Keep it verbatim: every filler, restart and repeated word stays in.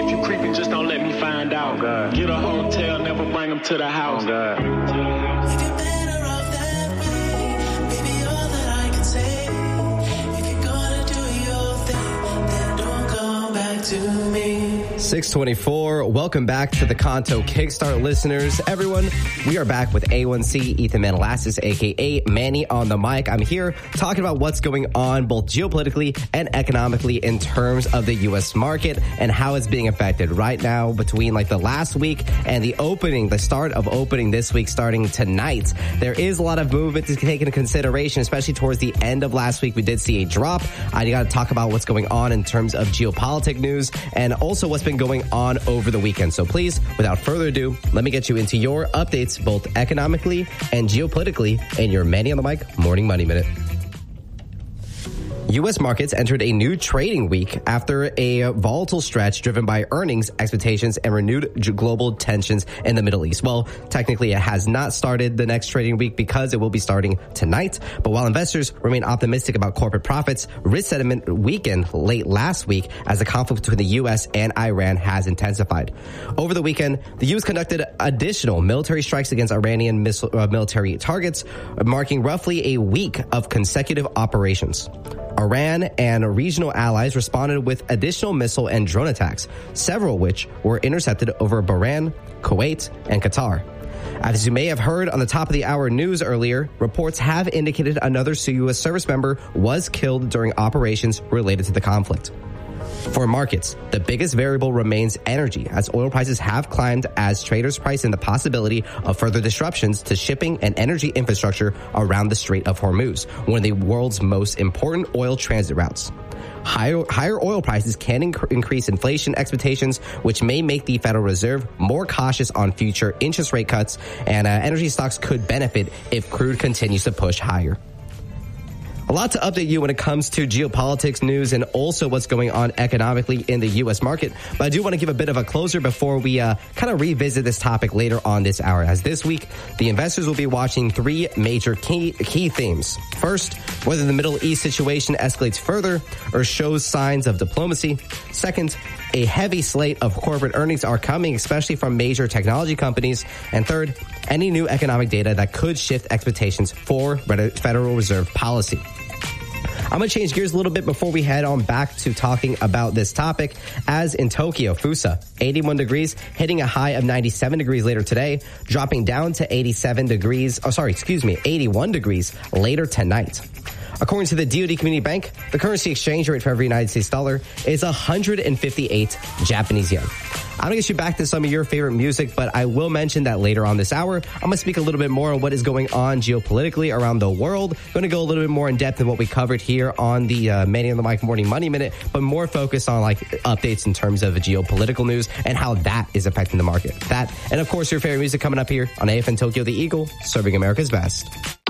If you creeping, just don't let me find out. Oh, God. Get a hotel, never bring them to the house. Oh, God. six twenty-four. Welcome back to the Kanto Kickstart listeners. Everyone, we are back with A one C, Ethan Manalassis, a k a. Manny on the mic. I'm here talking about what's going on both geopolitically and economically in terms of the U S market and how it's being affected right now between like the last week and the opening, the start of opening this week starting tonight. There is a lot of movement to take into consideration, especially towards the end of last week. We did see a drop. I got to talk about what's going on in terms of geopolitics news and also what's been going on over the weekend. So please, without further ado, let me get you into your updates, both economically and geopolitically, in your Manny on the Mic Morning Money Minute. U S markets entered a new trading week after a volatile stretch driven by earnings expectations and renewed global tensions in the Middle East. Well, technically, it has not started the next trading week because it will be starting tonight. But while investors remain optimistic about corporate profits, risk sentiment weakened late last week as the conflict between the U S and Iran has intensified. Over the weekend, the U S conducted additional military strikes against Iranian missile, uh, military targets, marking roughly a week of consecutive operations. Iran and regional allies responded with additional missile and drone attacks, several of which were intercepted over Bahrain, Kuwait, and Qatar. As you may have heard on the top of the hour news earlier, reports have indicated another U S service member was killed during operations related to the conflict. For markets, the biggest variable remains energy, as oil prices have climbed as traders price in the possibility of further disruptions to shipping and energy infrastructure around the Strait of Hormuz, one of the world's most important oil transit routes. Higher, higher oil prices can inc- increase inflation expectations, which may make the Federal Reserve more cautious on future interest rate cuts, and uh, energy stocks could benefit if crude continues to push higher. A lot to update you when it comes to geopolitics news and also what's going on economically in the U S market. But I do want to give a bit of a closer before we uh, kind of revisit this topic later on this hour. As this week, the investors will be watching three major key, key themes. First, whether the Middle East situation escalates further or shows signs of diplomacy. Second, a heavy slate of corporate earnings are coming, especially from major technology companies. And third, any new economic data that could shift expectations for Federal Reserve policy. I'm going to change gears a little bit before we head on back to talking about this topic. As in Tokyo, Fusa, eighty-one degrees, hitting a high of ninety-seven degrees later today, dropping down to eighty-seven degrees, oh sorry, excuse me, eighty-one degrees later tonight. According to the D O D Community Bank, the currency exchange rate for every United States dollar is one hundred fifty-eight Japanese yen. I'm going to get you back to some of your favorite music, but I will mention that later on this hour, I'm going to speak a little bit more on what is going on geopolitically around the world. I'm going to go a little bit more in depth than what we covered here on the uh, Manny on the Mic Morning Money Minute, but more focused on like updates in terms of geopolitical news and how that is affecting the market. That, and of course, your favorite music coming up here on A F N Tokyo The Eagle, serving America's best.